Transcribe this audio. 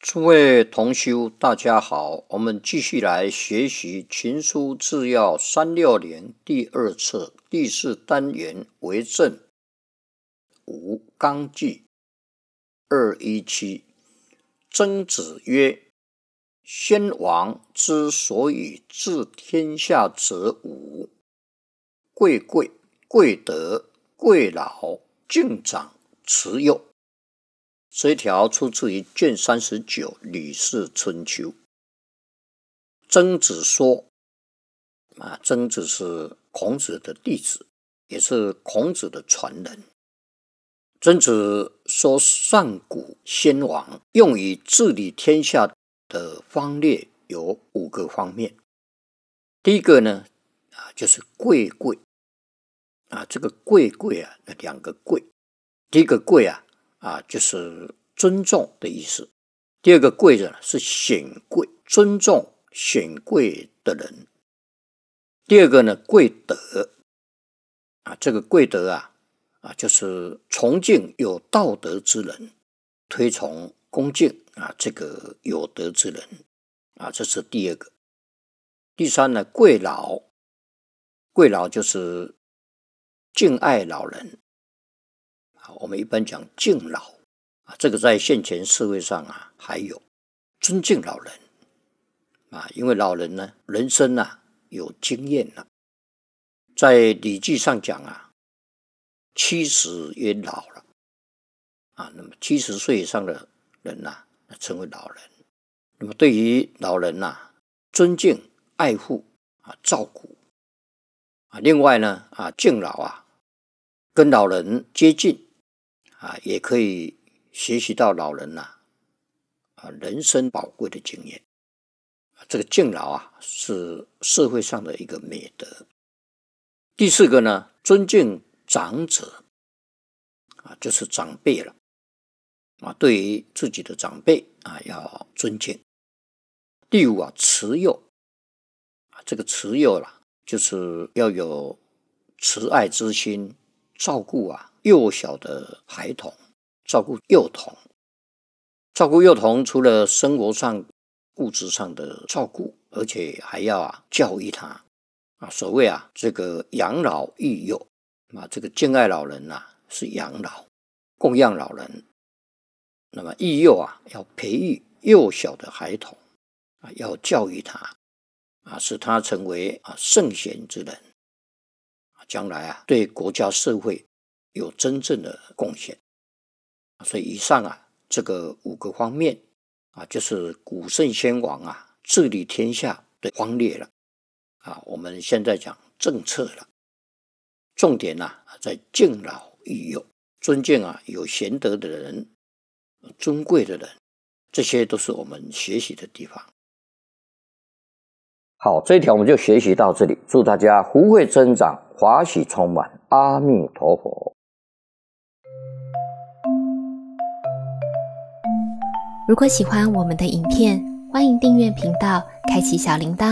诸位同修，大家好，我们继续来学习《群书治要360》第2册第4单元为政5纲纪217。曾子曰：先王之所以治天下者五：贵贵、贵德、贵老、敬长、慈幼。这一条出自于卷39《吕氏春秋》。曾子说，曾子是孔子的弟子，也是孔子的传人。曾子说，上古先王用以治理天下的方略有5个方面。第一个呢，就是贵贵。这个贵贵有2个贵。第一个贵就是尊重的意思。第二个贵呢是显贵，尊重显贵的人。第二个呢，贵德。这个贵德就是崇敬有道德之人，推崇恭敬这个有德之人。这是第二个。第三呢，贵老。贵老就是敬爱老人。我们一般讲敬老，这个在现前社会上还有尊敬老人因为老人呢，人生有经验了。在《礼记》上讲70曰老了那么70岁以上的人称为老人。那么对于老人尊敬、爱护、照顾另外呢敬老跟老人接近也可以学习到老人人生宝贵的经验。这个敬老是社会上的一个美德。第4个呢，尊敬长者就是长辈了对于自己的长辈要尊敬。第5慈幼这个慈幼就是要有慈爱之心，照顾幼小的孩童，照顾幼童。照顾幼童除了生活上物质上的照顾，而且还要教育他所谓这个养老育幼这个敬爱老人是养老，供养老人。那么育幼要培育幼小的孩童要教育他使他成为圣贤之人，将来对国家社会有真正的贡献。所以以上这个5个方面就是古圣先王治理天下的方略了我们现在讲政策了。重点在敬老育幼，尊敬有贤德的人，尊贵的人，这些都是我们学习的地方。好，这一条我们就学习到这里。祝大家福慧增长，华喜充满。阿弥陀佛。 如果喜欢我们的影片，欢迎订阅频道，开启小铃铛，